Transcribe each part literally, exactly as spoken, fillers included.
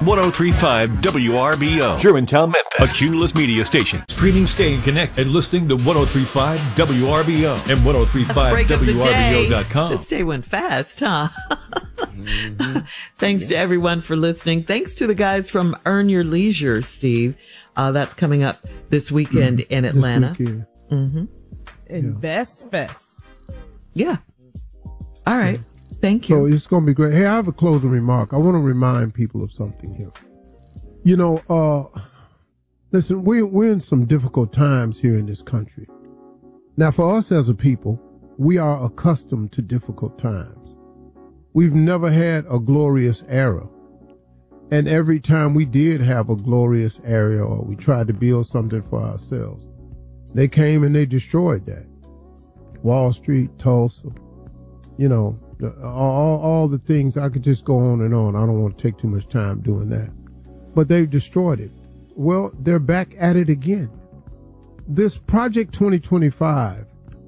ten thirty-five W R B O. Germantown, Memphis. A Cumulus Media Station. Streaming, staying connected, and listening to ten thirty-five W R B O and ten thirty-five W R B O dot com. This day went fast, huh? mm-hmm. Thanks yeah. to everyone for listening. Thanks to the guys from Earn Your Leisure, Steve. Uh, that's coming up this weekend mm-hmm. in Atlanta. This weekend. Mm-hmm. Invest yeah. Fest. Yeah. All right. Yeah. Thank you. So it's going to be great. Hey, I have a closing remark. I want to remind people of something here. You know, uh, listen, we, we're in some difficult times here in this country. Now, for us as a people, we are accustomed to difficult times. We've never had a glorious era. And every time we did have a glorious era or we tried to build something for ourselves, they came and they destroyed that. Wall Street, Tulsa, you know, the, all, all the things. I could just go on and on. I don't want to take too much time doing that. But they've destroyed it. Well, they're back at it again. This Project twenty twenty-five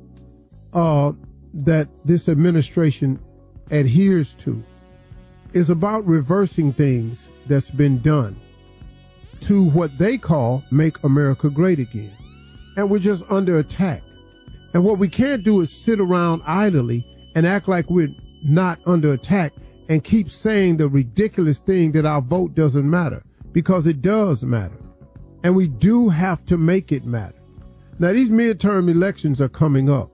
uh, that this administration adheres to is about reversing things that's been done to what they call Make America Great Again. And we're just under attack. And what we can't do is sit around idly and act like we're not under attack and keep saying the ridiculous thing that our vote doesn't matter, because it does matter. And we do have to make it matter. Now, these midterm elections are coming up,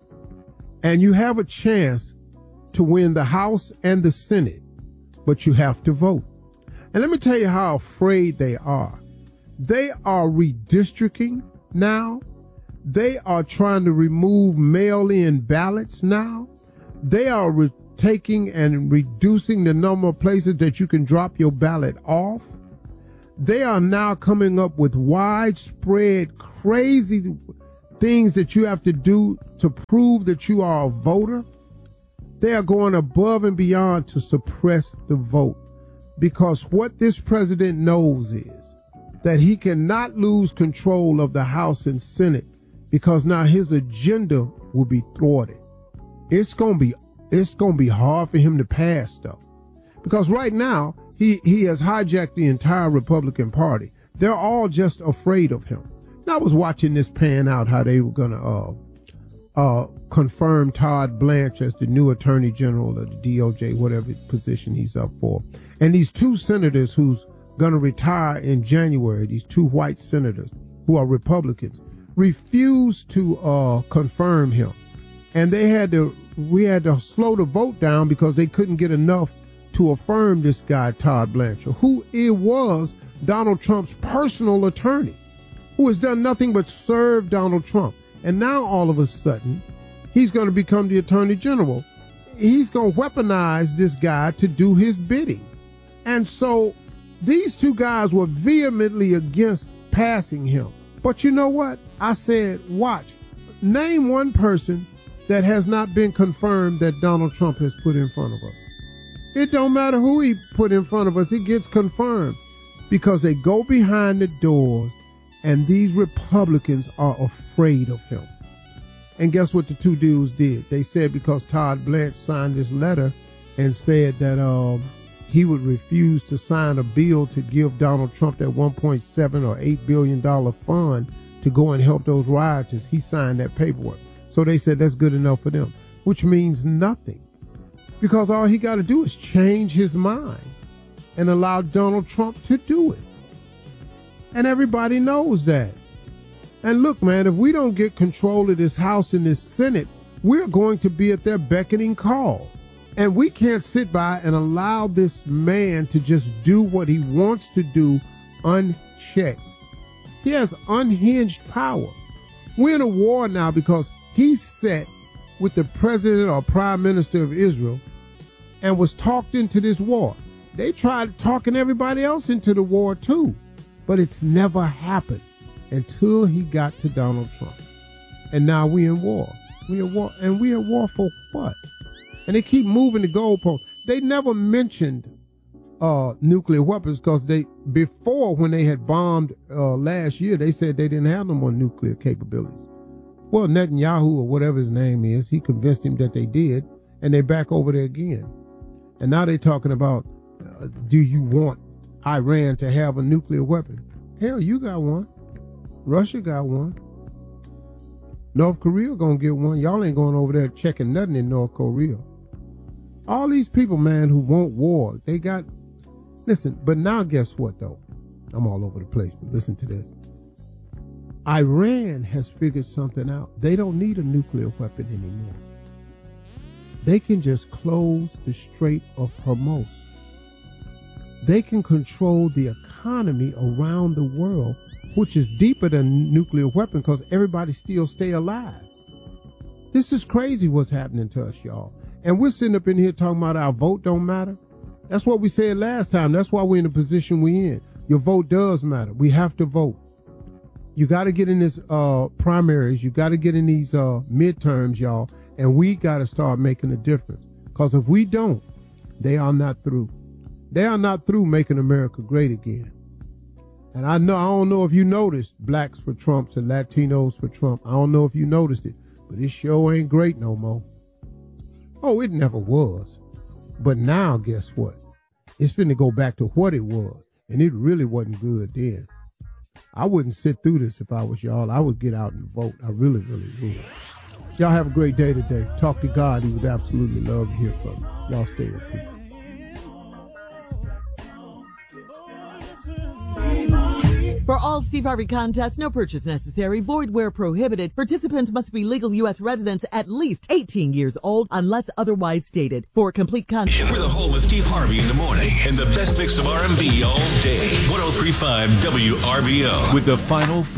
and you have a chance to win the House and the Senate, but you have to vote. And let me tell you how afraid they are. They are redistricting now. They are trying to remove mail-in ballots now. They are re- taking and reducing the number of places that you can drop your ballot off. They are now coming up with widespread, crazy things that you have to do to prove that you are a voter. They are going above and beyond to suppress the vote, because what this president knows is that he cannot lose control of the House and Senate, because now his agenda will be thwarted. It's going to be it's going to be hard for him to pass stuff, because right now he he has hijacked the entire Republican Party. They're all just afraid of him. And I was watching this pan out, how they were going to uh uh confirm Todd Blanche as the new Attorney General of the D O J, whatever position he's up for. And these two senators who's going to retire in January, these two white senators who are Republicans, refused to uh confirm him. And they had to we had to slow the vote down because they couldn't get enough to affirm this guy, Todd Blanchard, who it was Donald Trump's personal attorney, who has done nothing but serve Donald Trump. And now all of a sudden, he's going to become the Attorney General. He's going to weaponize this guy to do his bidding. And so these two guys were vehemently against passing him. But you know what? I said, watch. Name one person that has not been confirmed that Donald Trump has put in front of us. It don't matter who he put in front of us. It gets confirmed because they go behind the doors, and these Republicans are afraid of him. And guess what the two dudes did? They said because Todd Blanche signed this letter and said that um, he would refuse to sign a bill to give Donald Trump that one point seven or eight billion dollars fund to go and help those rioters. He signed that paperwork. So they said that's good enough for them, which means nothing, because all he got to do is change his mind and allow Donald Trump to do it. And everybody knows that. And look, man, if we don't get control of this House and this Senate, we're going to be at their beckoning call. And we can't sit by and allow this man to just do what he wants to do unchecked. He has unhinged power. We're in a war now because he sat with the president or prime minister of Israel and was talked into this war. They tried talking everybody else into the war too, but it's never happened until he got to Donald Trump. And now we in war. We in war, and we in war for what? And they keep moving the goalposts. They never mentioned uh, nuclear weapons because they before, when they had bombed uh, last year, they said they didn't have no more nuclear capabilities. Well, Netanyahu, or whatever his name is, he convinced him that they did, and they're back over there again. And now they're talking about, uh, do you want Iran to have a nuclear weapon. Hell, you got one. Russia got one. North Korea gonna get one. Y'all ain't going over there checking nothing in North Korea. All these people, man, who want war, they got, listen, but now guess what, though? I'm all over the place, but listen to this. Iran has figured something out. They don't need a nuclear weapon anymore. They can just close the Strait of Hormuz. They can control the economy around the world, which is deeper than a nuclear weapon because everybody still stay alive. This is crazy what's happening to us, y'all. And we're sitting up in here talking about our vote don't matter. That's what we said last time. That's why we're in the position we're in. Your vote does matter. We have to vote. You got to get in this uh, primaries. You got to get in these uh, midterms, y'all. And we got to start making a difference. Because if we don't, they are not through. They are not through making America great again. And I know, I don't know if you noticed blacks for Trumps and Latinos for Trump. I don't know if you noticed it, but this show ain't great no more. Oh, it never was. But now, guess what? It's finna go back to what it was. And it really wasn't good then. I wouldn't sit through this if I was y'all. I would get out and vote. I really, really would. Y'all have a great day today. Talk to God. He would absolutely love to hear from you. Y'all stay at peace. For all Steve Harvey contests, no purchase necessary, void where prohibited. Participants must be legal U S residents at least eighteen years old unless otherwise stated. For complete content. We're the home of Steve Harvey in the morning and the best mix of R and B all day. one oh three point five W R B O with the final four.